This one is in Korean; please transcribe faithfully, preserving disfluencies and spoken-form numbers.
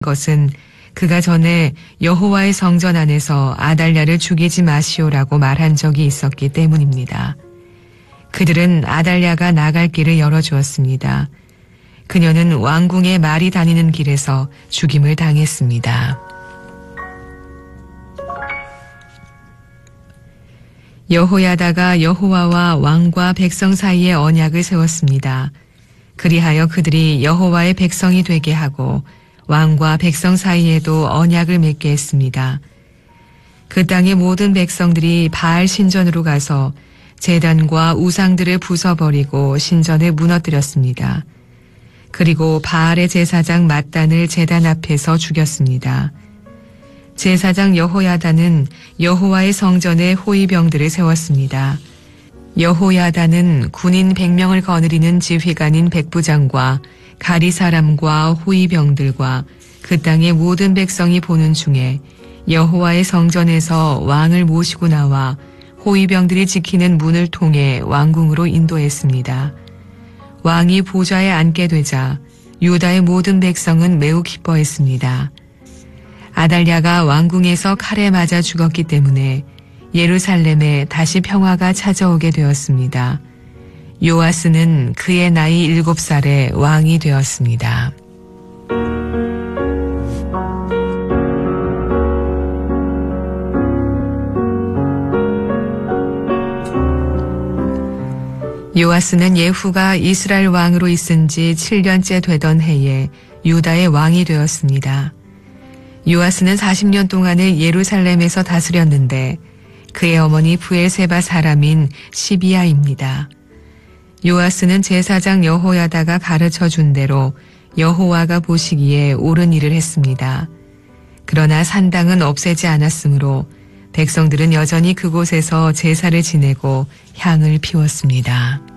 것은 그가 전에 여호와의 성전 안에서 아달랴를 죽이지 마시오라고 말한 적이 있었기 때문입니다. 그들은 아달랴가 나갈 길을 열어주었습니다. 그녀는 왕궁의 말이 다니는 길에서 죽임을 당했습니다. 여호야다가 여호와와 왕과 백성 사이에 언약을 세웠습니다. 그리하여 그들이 여호와의 백성이 되게 하고 왕과 백성 사이에도 언약을 맺게 했습니다. 그 땅의 모든 백성들이 바알 신전으로 가서 제단과 우상들을 부숴버리고 신전을 무너뜨렸습니다. 그리고 바알의 제사장 맏단을 제단 앞에서 죽였습니다. 제사장 여호야다는 여호와의 성전에 호위병들을 세웠습니다. 여호야다는 군인 백 명을 거느리는 지휘관인 백부장과 가리 사람과 호위병들과 그 땅의 모든 백성이 보는 중에 여호와의 성전에서 왕을 모시고 나와 호위병들이 지키는 문을 통해 왕궁으로 인도했습니다. 왕이 보좌에 앉게 되자 유다의 모든 백성은 매우 기뻐했습니다. 아달랴가 왕궁에서 칼에 맞아 죽었기 때문에 예루살렘에 다시 평화가 찾아오게 되었습니다. 요아스는 그의 나이 일곱 살에 왕이 되었습니다. 요아스는 예후가 이스라엘 왕으로 있은 지 칠 년째 되던 해에 유다의 왕이 되었습니다. 요아스는 사십 년 동안을 예루살렘에서 다스렸는데 그의 어머니 브엘세바 사람인 시비아입니다. 요아스는 제사장 여호야다가 가르쳐 준 대로 여호와가 보시기에 옳은 일을 했습니다. 그러나 산당은 없애지 않았으므로 백성들은 여전히 그곳에서 제사를 지내고 향을 피웠습니다.